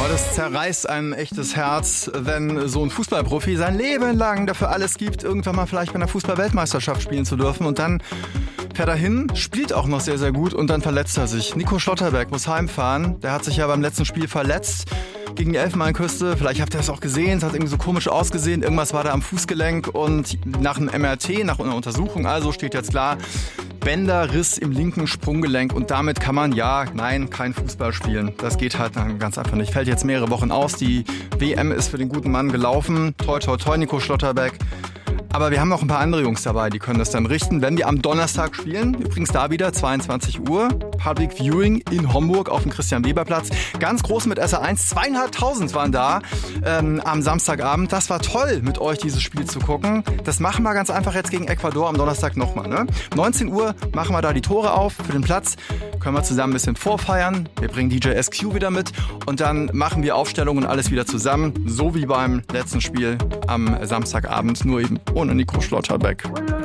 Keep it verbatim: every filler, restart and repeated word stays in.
Oh, das zerreißt ein echtes Herz, wenn so ein Fußballprofi sein Leben lang dafür alles gibt, irgendwann mal vielleicht bei einer Fußball-Weltmeisterschaft spielen zu dürfen. Und dann fährt er hin, spielt auch noch sehr, sehr gut und dann verletzt er sich. Nico Schlotterbeck muss heimfahren. Der hat sich ja beim letzten Spiel verletzt gegen die Elfenbeinküste. Vielleicht habt ihr das auch gesehen, es hat irgendwie so komisch ausgesehen. Irgendwas war da am Fußgelenk und nach einem M R T, nach einer Untersuchung also, steht jetzt klar, Bänderriss im linken Sprunggelenk und damit kann man, ja, nein, kein Fußball spielen. Das geht halt ganz einfach nicht. Fällt jetzt mehrere Wochen aus. Die W M ist für den guten Mann gelaufen. Toi, toi, toi, Nico Schlotterbeck. Aber wir haben noch ein paar andere Jungs dabei, die können das dann richten, wenn wir am Donnerstag spielen. Übrigens da wieder zweiundzwanzig Uhr. Public Viewing in Homburg auf dem Christian-Weber-Platz. Ganz groß mit S R eins. Zweieinhalbtausend waren da ähm, am Samstagabend. Das war toll, mit euch dieses Spiel zu gucken. Das machen wir ganz einfach jetzt gegen Ecuador am Donnerstag nochmal. Ne? neunzehn Uhr machen wir da die Tore auf für den Platz. Können wir zusammen ein bisschen vorfeiern. Wir bringen D J S Q wieder mit. Und dann machen wir Aufstellungen und alles wieder zusammen. So wie beim letzten Spiel am Samstagabend. Nur eben ohne Nico Schlotterbeck.